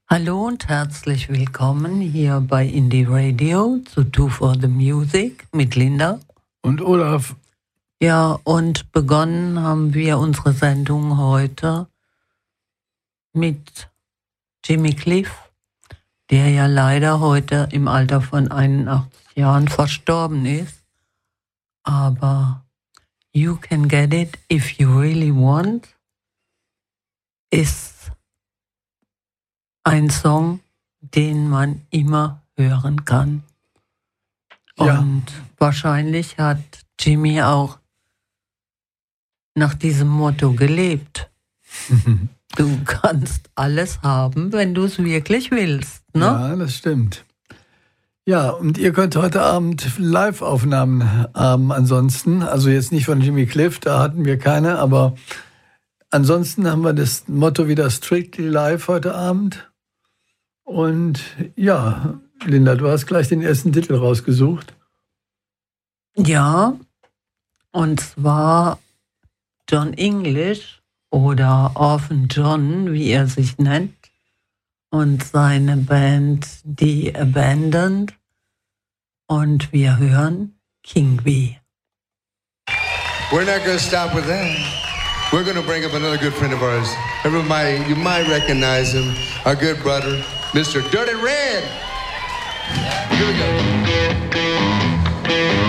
Hallo und herzlich willkommen hier bei Indie Radio zu Two for the Music mit Linda und Olaf. Ja, und begonnen haben wir unsere Sendung heute mit Jimmy Cliff, der ja leider heute im Alter von 81 Jahren verstorben ist. Aber You Can Get It If You Really Want ist ein Song, den man immer hören kann. Ja. Und wahrscheinlich hat Jimmy auch nach diesem Motto gelebt. Du kannst alles haben, wenn du es wirklich willst, ne? Ja, das stimmt. Ja, und ihr könnt heute Abend Live-Aufnahmen haben ansonsten. Also jetzt nicht von Jimmy Cliff, da hatten wir keine, aber ansonsten haben wir das Motto wieder Strictly Live heute Abend. Und ja, Linda, du hast gleich den ersten Titel rausgesucht. Ja, und zwar John English oder Orphan John, wie er sich nennt, und seine Band The Abandoned. Und wir hören King Bee. We're not going to stop with that. We're going to bring up another good friend of ours. Everybody, you might recognize him, our good brother, Mr. Dirty Red. Here we go.